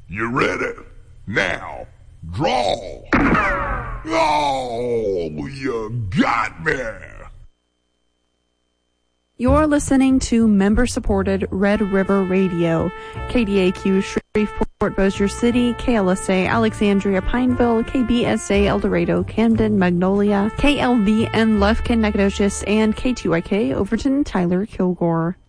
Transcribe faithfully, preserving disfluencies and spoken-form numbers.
You ready? Now, draw. Oh, you got me. You're listening to member-supported Red River Radio, K D A Q Shreveport, Bossier City, K L S A Alexandria, Pineville, K B S A El Dorado, Camden, Magnolia, K L V N Lufkin, Nacogdoches, and K two Y K Overton, Tyler, Kilgore.